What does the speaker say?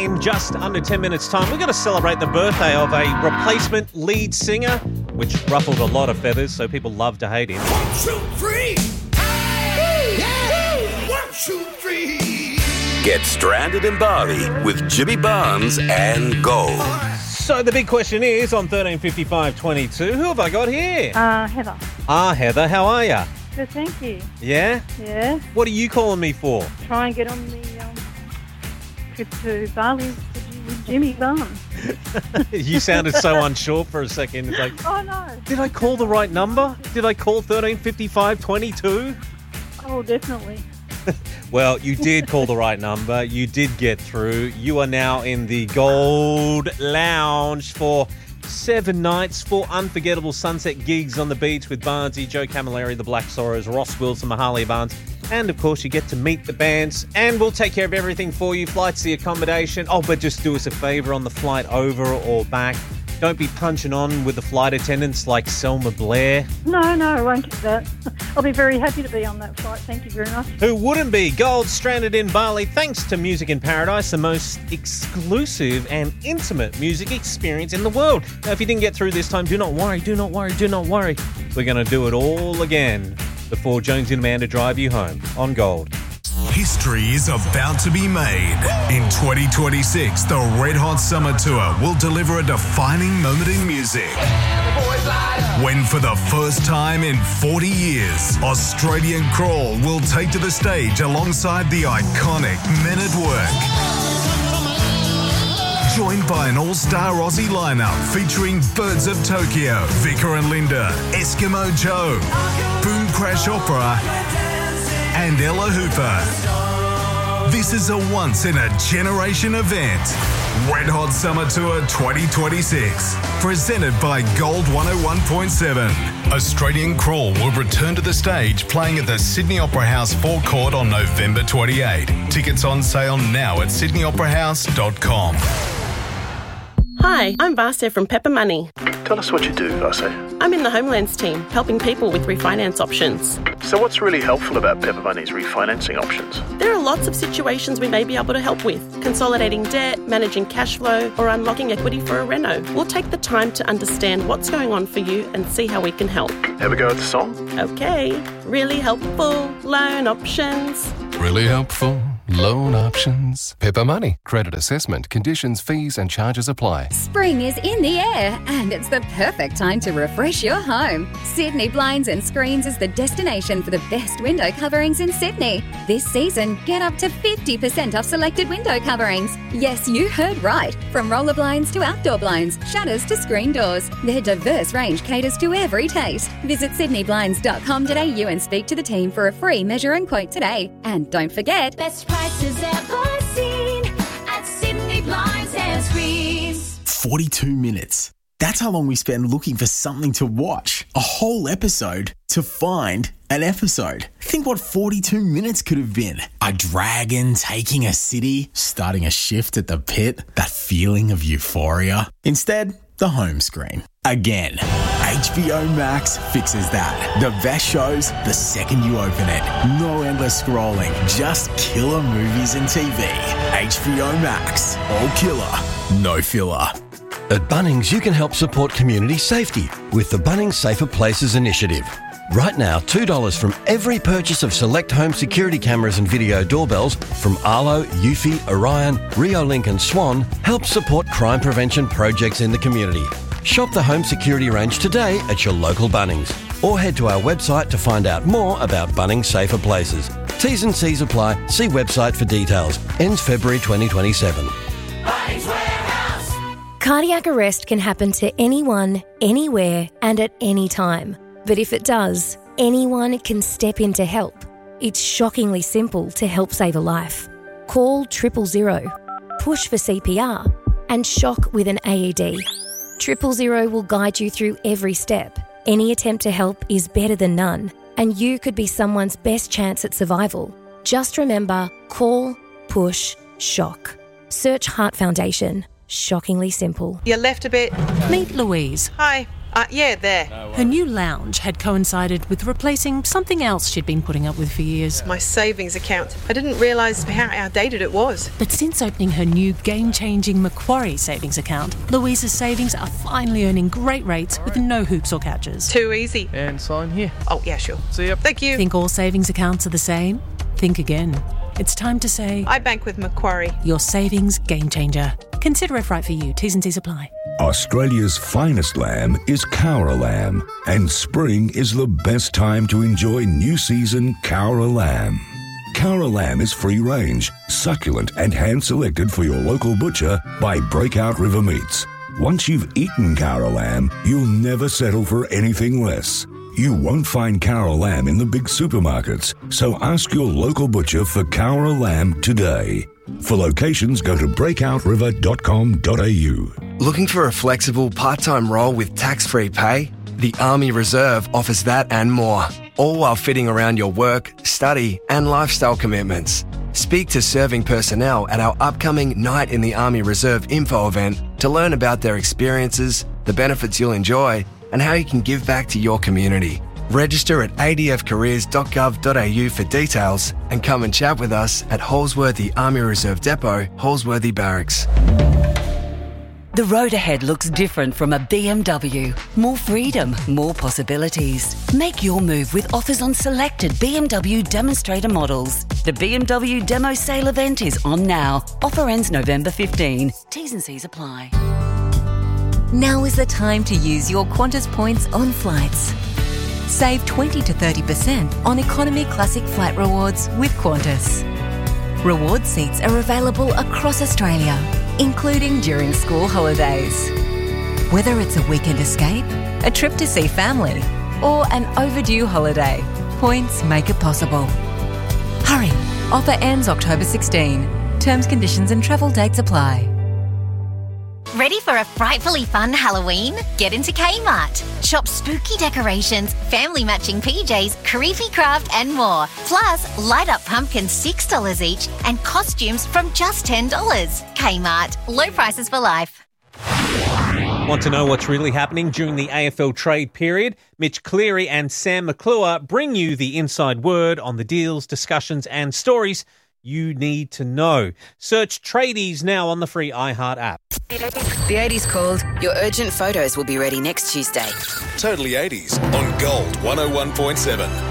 in just under 10 minutes' time. We're going to celebrate the birthday of a replacement lead singer, which ruffled a lot of feathers, so people love to hate him. 1, 2, 3. Hey! Yeah! 1, 2, 3. Get stranded in Bali with Jimmy Barnes and Gold. So the big question is, on 135522, who have I got here? Heather. Heather, how are you? Good, thank you. Yeah? Yeah. What are you calling me for? Try and get on the trip to Bali with Jimmy Barnes. You sounded so unsure for a second. It's like, Oh, no. did I call the right number? Did I call 135522? Oh, definitely. Well, you did call the right number. You did get through. You are now in the Gold Lounge for 7 nights, 4 unforgettable sunset gigs on the beach with Barnesy, Joe Camilleri, the Black Sorrows, Ross Wilson, Mahalia Barnes, and of course you get to meet the bands, and we'll take care of everything for you. Flights, the accommodation. Oh, but just do us a favour on the flight over or back. Don't be punching on with the flight attendants like Selma Blair. No, I won't do that. I'll be very happy to be on that flight. Thank you very much. Who wouldn't be? Gold stranded in Bali thanks to Music in Paradise, the most exclusive and intimate music experience in the world. Now, if you didn't get through this time, do not worry. We're going to do it all again before Jonesy and Amanda drive you home on Gold. History is about to be made. In 2026, the Red Hot Summer Tour will deliver a defining moment in music. When for the first time in 40 years, Australian Crawl will take to the stage alongside the iconic Men at Work. Joined by an all-star Aussie lineup featuring Birds of Tokyo, Vicar and Linda, Eskimo Joe, Boom Crash Opera, and Ella Hooper. This is a once-in-a-generation event. Red Hot Summer Tour 2026. Presented by Gold 101.7. Australian Crawl will return to the stage playing at the Sydney Opera House forecourt on November 28. Tickets on sale now at sydneyoperahouse.com. Hi, I'm Vasya from Pepper Money. Tell us what you do, Vasya. I'm in the Homelands team, helping people with refinance options. So what's really helpful about Pepper Money's refinancing options? There are lots of situations we may be able to help with. Consolidating debt, managing cash flow, or unlocking equity for a reno. We'll take the time to understand what's going on for you and see how we can help. Have a go at the song? Okay. Really helpful loan options. Really helpful loan options. Pepper Money. Credit assessment. Conditions, fees and charges apply. Spring is in the air and it's the perfect time to refresh your home. Sydney Blinds and Screens is the destination for the best window coverings in Sydney. This season, get up to 50% off selected window coverings. Yes, you heard right. From roller blinds to outdoor blinds, shutters to screen doors. Their diverse range caters to every taste. Visit sydneyblinds.com.au and speak to the team for a free measure and quote today. And don't forget, best prices ever seen at Sydney Blinds and Screens. 42 minutes. That's how long we spend looking for something to watch. A whole episode to find an episode. Think what 42 minutes could have been. A dragon taking a city, starting a shift at the pit, that feeling of euphoria. Instead, the home screen. Again, HBO Max fixes that. The best shows the second you open it. No endless scrolling, just killer movies and TV. HBO Max. All killer, no filler. At Bunnings, you can help support community safety with the Bunnings Safer Places initiative. Right now, $2 from every purchase of select home security cameras and video doorbells from Arlo, Eufy, Orion, Riolink and Swan helps support crime prevention projects in the community. Shop the home security range today at your local Bunnings or head to our website to find out more about Bunnings Safer Places. T's and C's apply. See website for details. Ends February 2027. Bunnings Warehouse. Cardiac arrest can happen to anyone, anywhere and at any time. But if it does, anyone can step in to help. It's shockingly simple to help save a life. Call 000, push for CPR and shock with an AED. 000 will guide you through every step. Any attempt to help is better than none, and you could be someone's best chance at survival. Just remember, call, push, shock. Search Heart Foundation. Shockingly simple. You left a bit. Meet Louise. Hi. Yeah, there. Her new lounge had coincided with replacing something else she'd been putting up with for years. My savings account. I didn't realise how outdated it was. But since opening her new game-changing Macquarie savings account, Louisa's savings are finally earning great rates with no hoops or catches. Too easy. And sign here. Oh, yeah, sure. See ya. Thank you. Think all savings accounts are the same? Think again. It's time to say... I bank with Macquarie. Your savings game changer. Consider if right for you. T's and C's apply. Australia's finest lamb is Cowra lamb, and spring is the best time to enjoy new season Cowra lamb. Cowra lamb is free range, succulent and hand-selected for your local butcher by Breakout River Meats. Once you've eaten Cowra lamb, you'll never settle for anything less. You won't find Cowra lamb in the big supermarkets, so ask your local butcher for Cowra lamb today. For locations, go to breakoutriver.com.au. Looking for a flexible part-time role with tax-free pay? The Army Reserve offers that and more, all while fitting around your work, study and lifestyle commitments. Speak to serving personnel at our upcoming Night in the Army Reserve info event to learn about their experiences, the benefits you'll enjoy, and how you can give back to your community. Register at adfcareers.gov.au for details and come and chat with us at Holsworthy Army Reserve Depot, Holsworthy Barracks. The road ahead looks different from a BMW. More freedom, more possibilities. Make your move with offers on selected BMW demonstrator models. The BMW Demo Sale event is on now. Offer ends November 15. T's and C's apply. Now is the time to use your Qantas points on flights. Save 20 to 30% on Economy Classic Flight Rewards with Qantas. Reward seats are available across Australia, including during school holidays. Whether it's a weekend escape, a trip to see family, or an overdue holiday, points make it possible. Hurry! Offer ends October 16. Terms, conditions and travel dates apply. Ready for a frightfully fun Halloween? Get into Kmart. Shop spooky decorations, family matching PJs, creepy craft and more. Plus, light up pumpkins $6 each and costumes from just $10. Kmart. Low prices for life. Want to know what's really happening during the AFL trade period? Mitch Cleary and Sam McClure bring you the inside word on the deals, discussions and stories you need to know. Search Tradies now on the free iHeart app. The 80s called. Your urgent photos will be ready next Tuesday. Totally 80s on Gold 101.7.